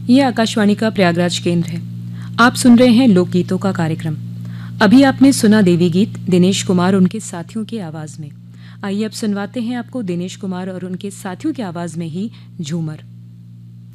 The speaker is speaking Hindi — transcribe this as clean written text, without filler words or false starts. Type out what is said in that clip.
ये आकाशवाणी का प्रयागराज केंद्र है। आप सुन रहे हैं लोकगीतों का कार्यक्रम। अभी आपने सुना देवी गीत दिनेश कुमार और उनके साथियों की आवाज में। आइए अब सुनवाते हैं आपको दिनेश कुमार और उनके साथियों की आवाज में ही झूमर।